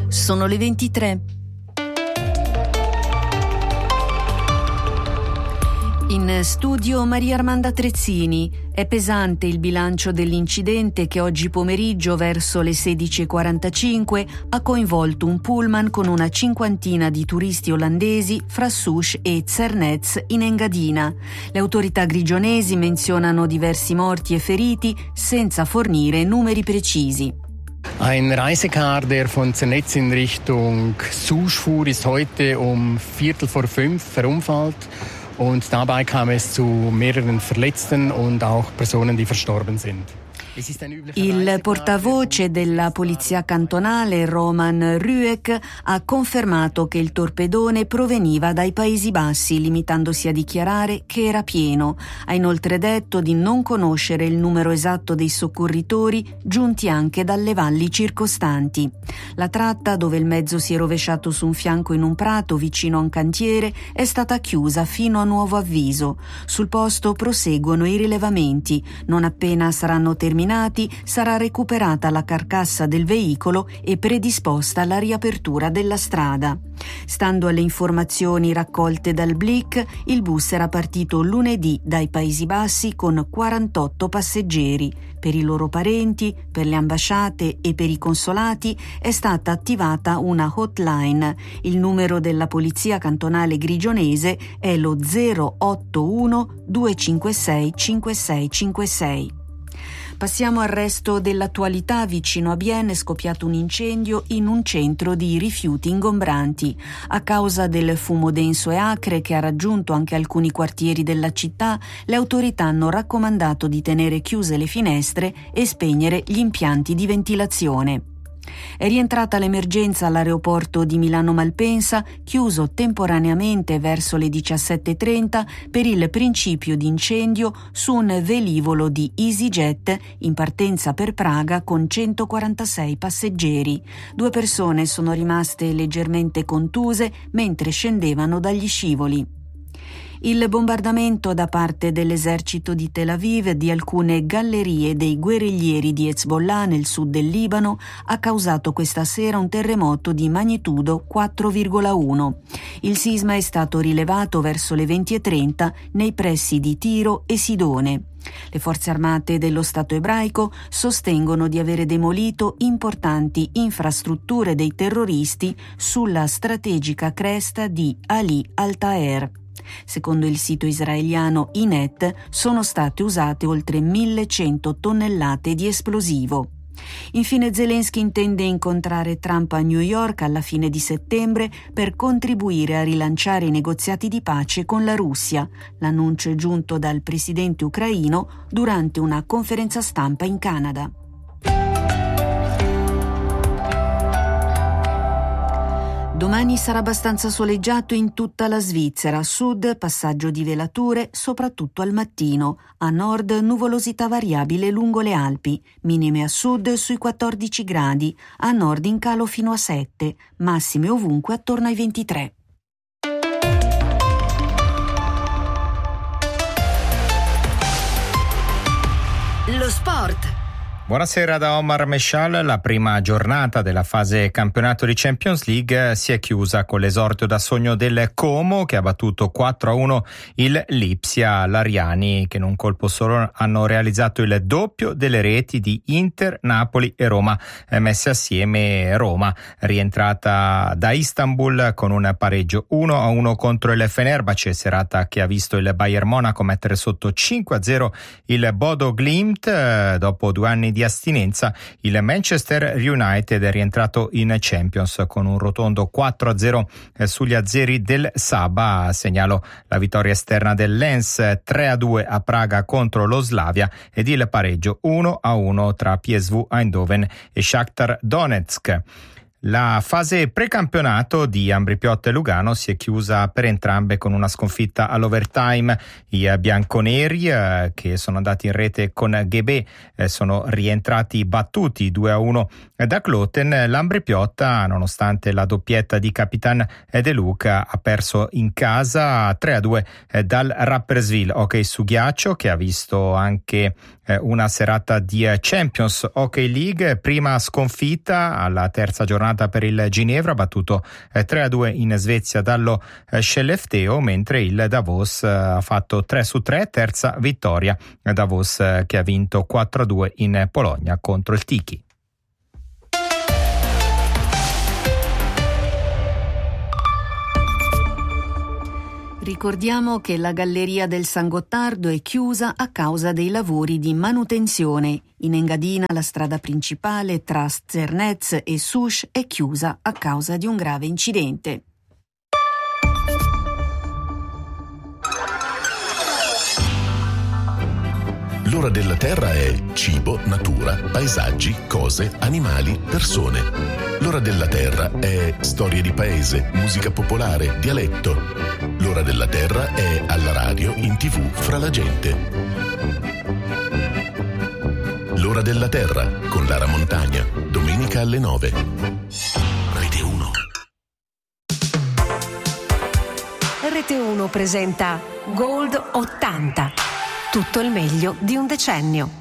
Sono le 23. In studio Maria Armanda Trezzini. È pesante il bilancio dell'incidente che oggi pomeriggio verso le 16:45 ha coinvolto un pullman con una cinquantina di turisti olandesi fra Sousse e Zernez in Engadina. Le autorità grigionesi menzionano diversi morti e feriti senza fornire numeri precisi. Ein Reisecar, der von Zernez in Richtung Sousse fuhr, ist heute um 16:45 verunfallt. Und dabei kam es zu mehreren Verletzten und auch Personen, die verstorben sind. Il portavoce della polizia cantonale Roman Ruek ha confermato che il torpedone proveniva dai Paesi Bassi, limitandosi a dichiarare che era pieno. Ha inoltre detto di non conoscere il numero esatto dei soccorritori giunti anche dalle valli circostanti. La tratta, dove il mezzo si è rovesciato su un fianco in un prato vicino a un cantiere, è stata chiusa fino a nuovo avviso. Sul posto proseguono i rilevamenti. Non appena saranno terminati, sarà recuperata la carcassa del veicolo e predisposta alla riapertura della strada. Stando alle informazioni raccolte dal Blick, il bus era partito lunedì dai Paesi Bassi con 48 passeggeri. Per i loro parenti, per le ambasciate e per i consolati è stata attivata una hotline. Il numero della polizia cantonale grigionese è lo 081 256 5656. Passiamo al resto dell'attualità. Vicino a Bienne è scoppiato un incendio in un centro di rifiuti ingombranti. A causa del fumo denso e acre che ha raggiunto anche alcuni quartieri della città, le autorità hanno raccomandato di tenere chiuse le finestre e spegnere gli impianti di ventilazione. È rientrata l'emergenza all'aeroporto di Milano Malpensa, chiuso temporaneamente verso le 17:30 per il principio di incendio su un velivolo di EasyJet in partenza per Praga con 146 passeggeri. 2 persone sono rimaste leggermente contuse mentre scendevano dagli scivoli. Il bombardamento da parte dell'esercito di Tel Aviv di alcune gallerie dei guerriglieri di Hezbollah nel sud del Libano ha causato questa sera un terremoto di magnitudo 4,1. Il sisma è stato rilevato verso le 20:30 nei pressi di Tiro e Sidone. Le forze armate dello Stato ebraico sostengono di avere demolito importanti infrastrutture dei terroristi sulla strategica cresta di Ali al-Taher. Secondo il sito israeliano Ynet sono state usate oltre 1.100 tonnellate di esplosivo. Infine Zelensky intende incontrare Trump a New York alla fine di settembre per contribuire a rilanciare i negoziati di pace con la Russia. L'annuncio è giunto dal presidente ucraino durante una conferenza stampa in Canada. Domani sarà abbastanza soleggiato in tutta la Svizzera. A sud passaggio di velature, soprattutto al mattino. A nord nuvolosità variabile lungo le Alpi. Minime a sud sui 14 gradi. A nord in calo fino a 7. Massime ovunque attorno ai 23. Lo sport. Buonasera da Omar Meshal. La prima giornata della fase campionato di Champions League si è chiusa con l'esordio da sogno del Como, che ha battuto 4-1 il Lipsia. Lariani, che in un colpo solo hanno realizzato il doppio delle reti di Inter, Napoli e Roma messe assieme. Roma rientrata da Istanbul con un pareggio 1-1 contro il Fenerbahce, serata che ha visto il Bayern Monaco mettere sotto 5-0 il Bodo Glimt. Dopo 2 anni di astinenza, il Manchester United è rientrato in Champions con un rotondo 4-0 sugli azzurri del Saba. Segnalo la vittoria esterna del Lens 3-2 a Praga contro lo Slavia ed il pareggio 1-1 tra PSV Eindhoven e Shakhtar Donetsk. La fase precampionato di Ambrì-Piotta e Lugano si è chiusa per entrambe con una sconfitta all'overtime. I bianconeri, che sono andati in rete con Ghebè, sono rientrati battuti 2-1 da Kloten. L'Ambrì-Piotta, nonostante la doppietta di Capitan De Luca, ha perso in casa 3-2 dal Rapperswil Hockey su ghiaccio, che ha visto anche una serata di Champions Hockey League, prima sconfitta alla terza giornata giornata per il Ginevra, battuto 3-2 in Svezia dallo Skellefteå, mentre il Davos ha fatto 3-3, terza vittoria. Davos che ha vinto 4-2 in Polonia contro il Tiki. Ricordiamo che la Galleria del San Gottardo è chiusa a causa dei lavori di manutenzione. In Engadina la strada principale tra Zernez e Sush è chiusa a causa di un grave incidente. L'ora della Terra è cibo, natura, paesaggi, cose, animali, persone. L'ora della Terra è storie di paese, musica popolare, dialetto. L'ora della Terra è alla radio, in TV, fra la gente. L'ora della Terra con Lara Montagna, domenica alle 9. Rete 1. Rete 1 presenta Gold 80. Tutto il meglio di un decennio.